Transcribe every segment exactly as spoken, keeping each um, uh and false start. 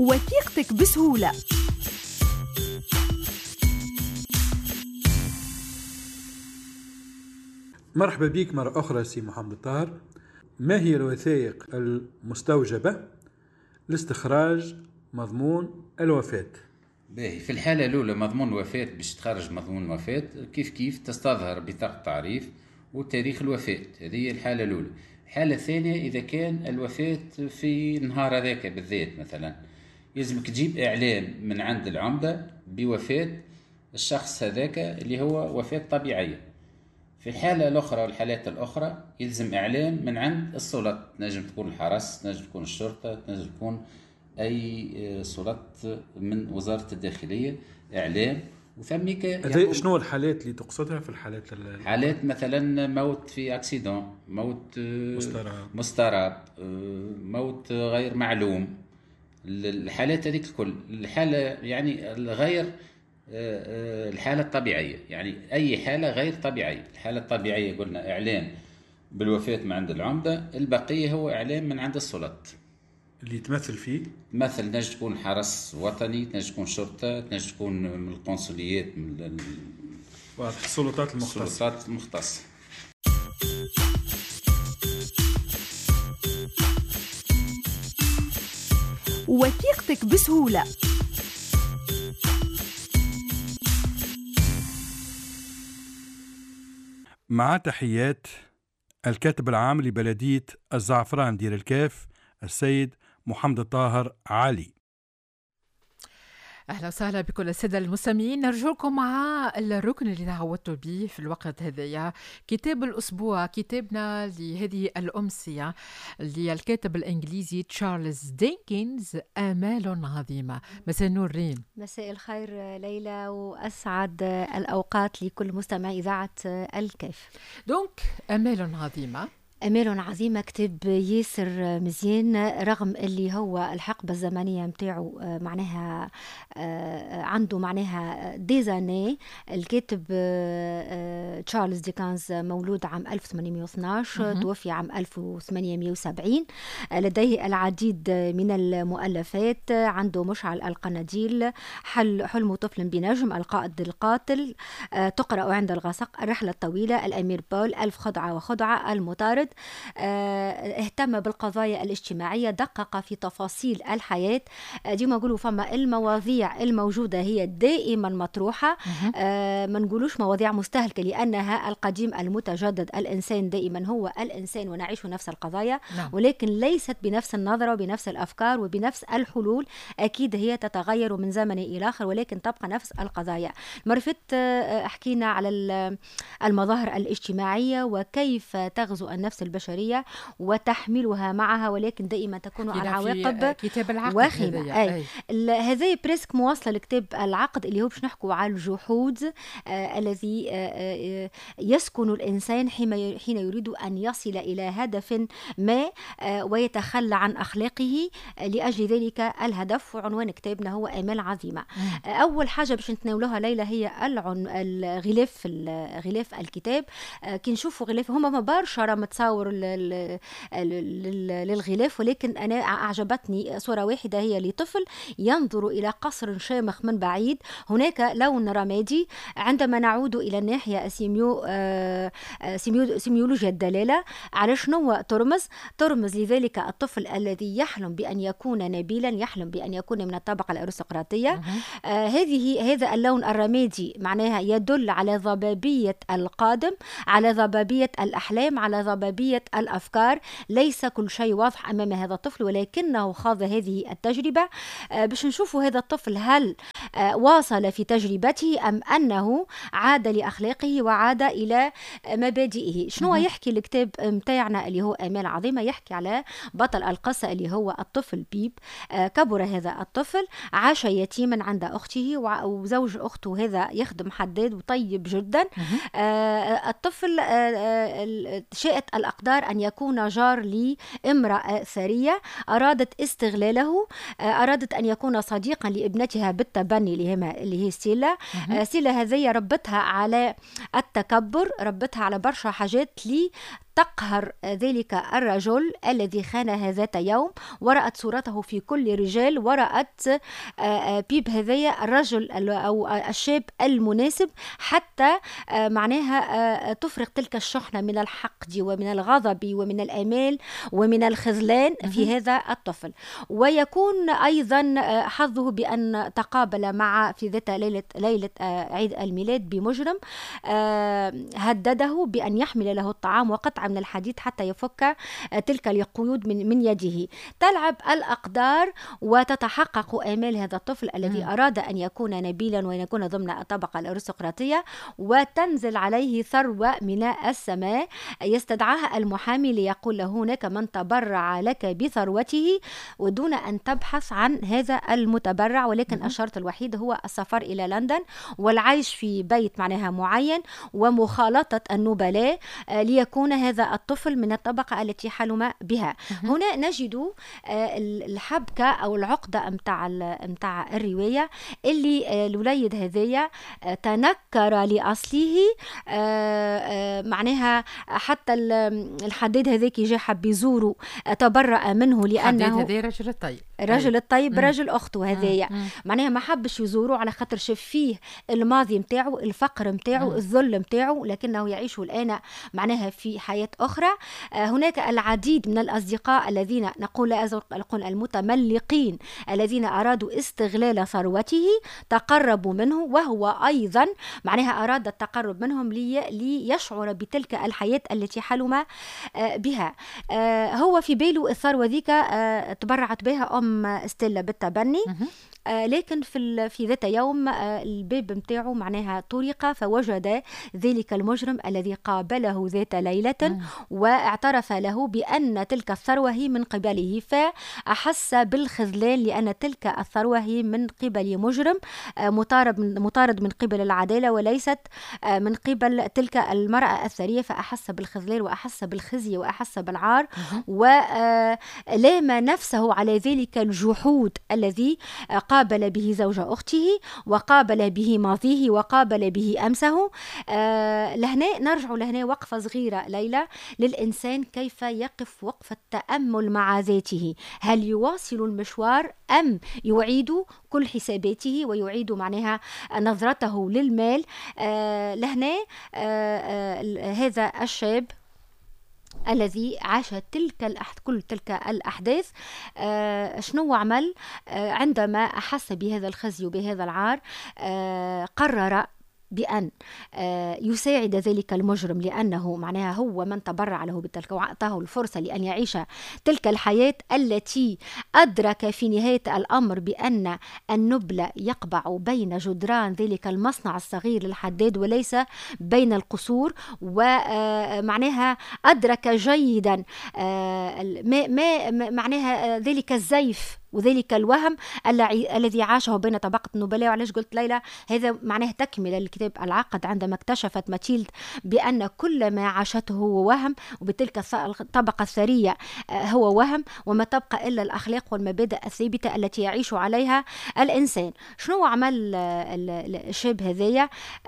وثيقتك بسهولة. مرحبا بك مرة أخرى سي محمد طاهر. ما هي الوثائق المستوجبة لاستخراج مضمون الوفاة؟ باهي، في الحالة الأولى مضمون الوفاة باش تخرج مضمون الوفاة كيف كيف تستظهر بطاقة التعريف وتاريخ الوفاة. هذه هي الحالة الأولى. الحالة الثانية إذا كان الوفاة في نهار هذاك بالذات مثلا يلزمك تجيب إعلام من عند العمدة بوفاة الشخص هذاك اللي هو وفاة طبيعية. في الحالة الأخرى والحالات الأخرى يلزم إعلام من عند السلطة، تنجم تكون الحرس، تنجم تكون الشرطة، تنجم تكون أي سلطة من وزارة الداخلية، إعلام. وثميك يعني شنو الحالات اللي تقصدها في الحالات؟ حالات مثلا موت في أكسيدون، موت مستراب, مستراب موت غير معلوم، الحالات هذيك الكل. الحالة يعني غير الحالة الطبيعية، يعني أي حالة غير طبيعية. الحالة الطبيعية قلنا إعلام بالوفاة من عند العمدة، البقية هو إعلام من عند السلطة اللي تمثل فيه. مثل تنجم تكون حرس وطني، تنجم تكون شرطة، تنجم تكون من القنصليات، من السلطات المختصة. السلطات المختصة. وثيقتك بسهولة. مع تحيات الكاتب العام لبلدية الزعفران دير الكاف السيد محمد الطاهر علي. أهلا وسهلا بكل السادة المستمعين. نرجوكم مع الركن اللي تعودتوا به في الوقت هذايا، كتاب الأسبوع، كتابنا لهذه الأمسية للكاتب الإنجليزي تشارلز ديكنز، آمال عظيمة. مساء النور ريم. مساء الخير ليلى، وأسعد الأوقات لكل مستمع إذاعة الكيف. دونك آمال عظيمة، أمال عظيمة، كتاب ياسر مزيان، رغم اللي هو الحقبة الزمنية متاعه معناها عنده معناها ديزاني. الكاتب تشارلز ديكنز مولود عام ألف وثمانمئة واثني عشر، توفي عام ألف وثمانمئة وسبعين. لديه العديد من المؤلفات، عنده مشعل القناديل، حل حلم طفل بنجم، القائد القاتل، تقرأ عند الغسق، الرحلة الطويلة، الأمير بول، ألف خدعة وخدعة، المطارد. اهتم بالقضايا الاجتماعية، دقق في تفاصيل الحياة. ديما نقولوا فما المواضيع الموجودة هي دائما مطروحة، ما نقولوش مواضيع مستهلكة لأنها القديم المتجدد. الإنسان دائما هو الإنسان ونعيش نفس القضايا، ولكن ليست بنفس النظرة وبنفس الأفكار وبنفس الحلول. أكيد هي تتغير من زمن إلى آخر، ولكن تبقى نفس القضايا. مرفت حكينا على المظاهر الاجتماعية وكيف تغزو النفس البشرية وتحملها معها، ولكن دائما تكون على العواقب وخيمة. أي. هذا بريسك موصلة لكتاب العقد اللي هو باش نحكوا على الجحود آه الذي آه يسكن الإنسان حين يريد أن يصل إلى هدف ما آه ويتخلى عن أخلاقه. آه لأجل ذلك الهدف. وعنوان كتابنا هو آمال عظيمة. آه أول حاجة باش نتناولها ليلى هي العن الغلاف غلاف الكتاب. آه كي نشوفوا غلاف هما مباشرة متصور للغلاف، ولكن أنا أعجبتني صورة واحدة هي لطفل ينظر إلى قصر شامخ من بعيد. هناك لون رمادي. عندما نعود إلى الناحية السيميو سيميو سيميولوجيا الدلالة على شنو ترمز ترمز لذلك الطفل الذي يحلم بأن يكون نبيلا، يحلم بأن يكون من الطبقة الأرستقراطية. آه هذه هذا اللون الرمادي معناها يدل على ضبابية القادم، على ضبابية الأحلام، على ضبابية الأفكار. ليس كل شيء واضح أمام هذا الطفل، ولكنه خاض هذه التجربة. آه باش نشوفوا هذا الطفل هل آه واصل في تجربته أم أنه عاد لأخلاقه وعاد إلى مبادئه. شنو يحكي الكتاب متاعنا اللي هو آمال عظيمة؟ يحكي على بطل القصة اللي هو الطفل بيب. آه كبر هذا الطفل، عاش يتيما عند أخته، وزوج أخته هذا يخدم حداد وطيب جدا. آه الطفل آه شاءت الأقدار أن يكون جار لامرأة ثرية أرادت استغلاله، أرادت أن يكون صديقا لابنتها بالتبني اللي هي ستيلا. ستيلا هذه ربتها على التكبر، ربتها على برشا حاجات تقهر ذلك الرجل الذي خانها ذات يوم، ورأت صورته في كل رجال، ورأت بيب هذايا الرجل أو الشاب المناسب حتى معناها تفرغ تلك الشحنة من الحقد ومن الغضب ومن الآمال ومن الخذلان في هذا الطفل. ويكون أيضا حظه بأن تقابل مع في ذات ليلة, ليلة عيد الميلاد بمجرم هدده بأن يحمل له الطعام وقطعة من الحديد حتى يفك تلك القيود من, من يده. تلعب الأقدار وتتحقق آمال هذا الطفل الذي أراد أن يكون نبيلا وأن يكون ضمن الطبقة الأرستقراطية، وتنزل عليه ثروة من السماء. يستدعاها المحامي ليقول له هناك من تبرع لك بثروته ودون أن تبحث عن هذا المتبرع، ولكن الشرط الوحيد هو السفر إلى لندن والعيش في بيت معناها معين ومخالطة النبلاء ليكون هذا الطفل من الطبقة التي حلم بها. هنا نجد الحبكة أو العقدة متاع متاع الرواية اللي الوليد هذايا تنكر لأصله، معناها حتى الحداد هذاك جاء حب يزوره تبرأ منه لأنه هذا رجل الطيب رجل الطيب رجل أخته هذايا، معناها ما حبش يزوره على خاطر شاف فيه الماضي متاعه، الفقر متاعه، الذل متاعه، لكنه يعيش الآن معناها في حياة أخرى. هناك العديد من الأصدقاء الذين نقول نقول المتملقين الذين أرادوا استغلال ثروته تقربوا منه، وهو أيضا معناها أراد التقرب منهم لي ليشعر بتلك الحياة التي حلم بها. هو في باله الثروة ذيك تبرعت بها أم ستيلا بالتبني، آه لكن في في ذات يوم آه الباب متاعه معناها طرق، فوجد ذلك المجرم الذي قابله ذات ليلة مم. واعترف له بأن تلك الثروة هي من قبله، فأحس بالخذلان لأن تلك الثروة هي من قبل مجرم آه مطارد من مطارد من قبل العدالة وليست آه من قبل تلك المرأة الثرية، فأحس بالخذلان وأحس بالخزي وأحس بالعار ولام نفسه على ذلك الجحود الذي آه قابل به زوج أخته وقابل به ماضيه وقابل به أمسه. آه لهنا نرجع لهنا وقفة صغيرة ليلى للإنسان كيف يقف وقفة تأمل مع ذاته، هل يواصل المشوار أم يعيد كل حساباته ويعيد معناها نظرته للمال. آه لهنا آه آه هذا الشاب الذي عاش تلك الأحد كل تلك الأحداث آه شنو عمل آه عندما أحس بهذا الخزي وبهذا العار؟ آه قرر بأن يساعد ذلك المجرم لأنه معناها هو من تبرع له بتلك وأعطاه الفرصة لأن يعيش تلك الحياة التي أدرك في نهاية الأمر بأن النبل يقبع بين جدران ذلك المصنع الصغير للحداد وليس بين القصور، ومعناها أدرك جيدا ما, ما معناها ذلك الزيف وذلك الوهم الذي عاشه بين طبقة النبلاء. وعلاش قلت ليلى هذا معناه تكمل الكتاب العقد عندما اكتشفت ماتيلد بأن كل ما عاشته هو وهم، وبتلك الطبقة الثرية هو وهم، وما تبقى إلا الأخلاق والمبادئ الثابتة التي يعيش عليها الإنسان. شنو عمل الشاب هذايا؟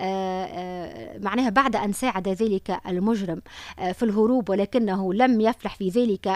معناها بعد أن ساعد ذلك المجرم في الهروب ولكنه لم يفلح في ذلك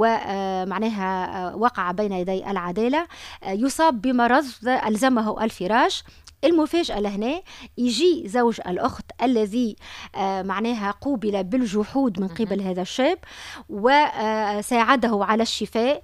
ومعناها وقع بين يدي العدالة، يصاب بمرض ألزمه الفراش. المفاجأة لهنا يجي زوج الأخت الذي آه معناها قوبل بالجحود من قبل هذا الشاب وساعده على الشفاء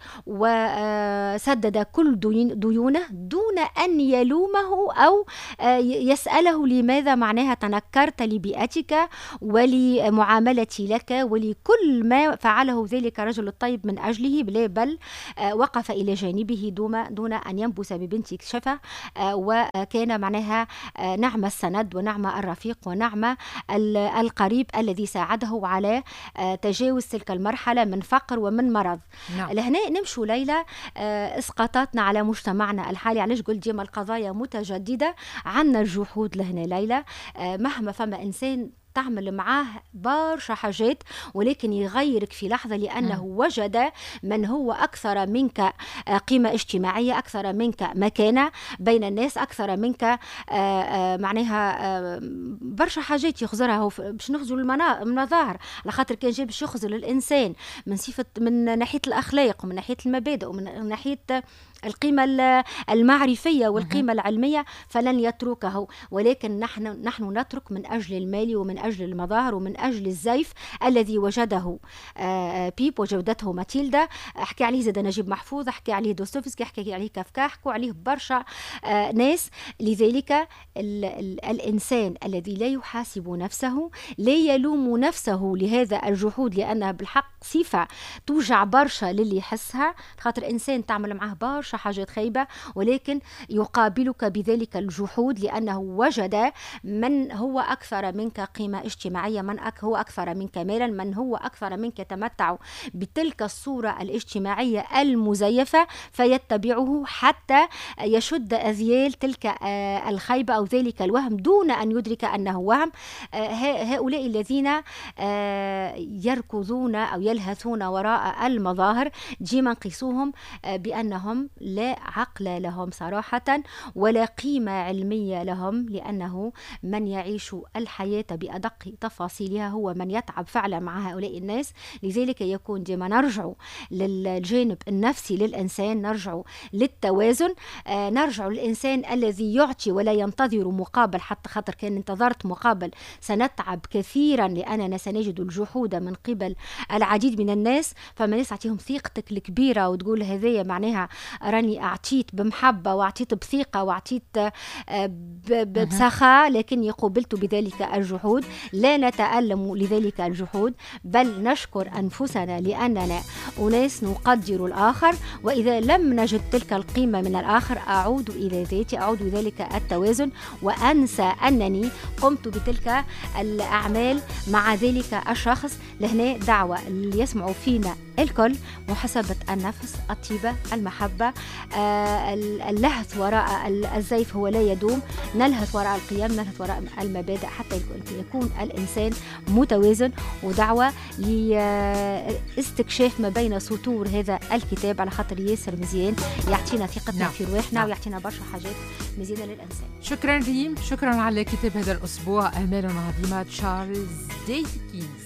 وسدد كل ديونه دون أن يلومه أو آه يسأله لماذا معناها تنكرت لبيئتك ولمعاملتي لك ولكل ما فعله ذلك الرجل الطيب من أجله، بل آه وقف إلى جانبه دون, دون أن ينبس ببنتك شفة، آه وكان معناها نعم السند ونعم الرفيق ونعم القريب الذي ساعده على تجاوز تلك المرحلة من فقر ومن مرض. نعم. لهنا نمشوا ليلى اسقاطاتنا على مجتمعنا الحالي. علاش قلت ديما القضايا متجددة، عنا الجحود لهنا ليلى، مهما فما إنسان تعمل معاه برشا حاجات، ولكن يغيرك في لحظة لأنه م. وجد من هو أكثر منك قيمة اجتماعية، أكثر منك مكانة بين الناس، أكثر منك معناها برشا حاجات يخزرها باش نخزر المظاهر، على خاطر كان جاي باش يخزر الإنسان من صفة من ناحية الأخلاق ومن ناحية المبادئ ومن ناحية القيمة المعرفية والقيمة العلمية، فلن يتركه. ولكن نحن نحن نترك من أجل المال ومن أجل المظاهر ومن أجل الزيف الذي وجده بيب وجودته ماتيلدا. أحكي عليه زاد نجيب محفوظ، أحكي عليه دوستويفسكي، أحكي عليه كافكا، أحكوا عليه برشا ناس. لذلك ال ال الإنسان الذي لا يحاسب نفسه لا يلوم نفسه لهذا الجحود، لأنها بالحق صفة توجع برشا للي يحسها، خاطر إنسان تعمل معه برشا حاجات خايبة ولكن يقابلك بذلك الجحود لأنه وجد من هو أكثر منك قيمة اجتماعية، من هو أكثر منك مالا، من هو أكثر منك يتمتع بتلك الصورة الاجتماعية المزيفة، فيتبعه حتى يشد أذيال تلك الخيبة أو ذلك الوهم دون أن يدرك أنه وهم. هؤلاء الذين يركضون أو يلهثون وراء المظاهر ديما نقيسوهم بأنهم لا عقل لهم صراحة ولا قيمة علمية لهم، لأنه من يعيش الحياة بأدق تفاصيلها هو من يتعب فعلا مع هؤلاء الناس. لذلك يكون ديما نرجع للجانب النفسي للإنسان، نرجع للتوازن، آه نرجع للإنسان الذي يعطي ولا ينتظر مقابل، حتى خاطر كان انتظرت مقابل سنتعب كثيرا لأننا سنجد الجحود من قبل العديد من الناس. فما ناس تعطيهم ثقتك الكبيرة وتقول هذايا معناها راني أعطيت بمحبة وأعطيت بثقة وأعطيت بسخاء، لكن قوبلت بذلك الجحود. لا نتألم لذلك الجحود بل نشكر أنفسنا لأننا أناس نقدر الآخر، وإذا لم نجد تلك القيمة من الآخر أعود إلى ذاتي، أعود إلى ذلك التوازن وأنسى أنني قمت بتلك الأعمال مع ذلك الشخص. لهنا دعوة اللي يسمعوا فينا الكل محاسبة النفس، الطيبة، المحبة، آه اللهث وراء الزيف هو لا يدوم، نلهث وراء القيم، نلهث وراء المبادئ حتى يكون الإنسان متوازن. ودعوة لاستكشاف ما بين سطور هذا الكتاب على خاطر ياسر مزيان، يعطينا ثقتنا نعم. في رواحنا نعم. ويعطينا برشا حاجات مزيانة للإنسان. شكرا ريم، شكرا على كتاب هذا الأسبوع، آمال عظيمة، تشارلز ديكنز.